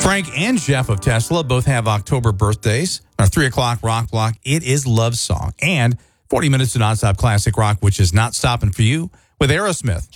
Frank and Jeff of Tesla both have October birthdays. Our 3 o'clock rock block, it is Love Song. And 40 minutes of nonstop classic rock, which is not stopping for you, with Aerosmith.